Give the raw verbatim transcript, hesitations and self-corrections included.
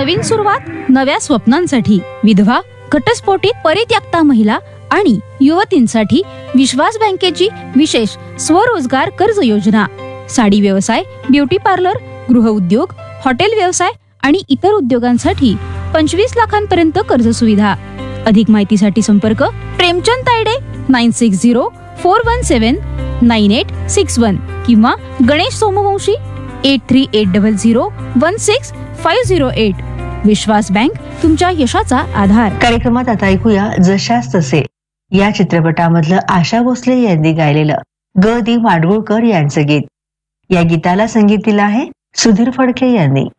नवीन सुरुवात नव्या स्वप्नांसाठी विधवा, घटस्फोटित, परित्यक्ता महिला आणि युवतींसाठी विश्वास बँकेची विशेष स्वरोजगार कर्ज योजना. साडी व्यवसाय, ब्युटी पार्लर, गृहउद्योग, हॉटेल व्यवसाय आणि इतर उद्योगांसाठी पंचवीस लाखांपर्यंत कर्ज सुविधा. अधिक माहितीसाठी संपर्क Premchand Tayde nine six zero four one सेवन नाईन एट सिक्स वन किंवा Ganesh Somvanshi eight three eight double zero one six five zero eight. विश्वास बँक, तुमच्या यशाचा आधार. कार्यक्रमात आता ऐकूया जशास तसे या चित्रपटामधलं आशा भोसले यांनी गायलेलं ग दी माडगुळकर यांचं गीत. या गीताला संगीत दिलं आहे सुधीर फडके यांनी.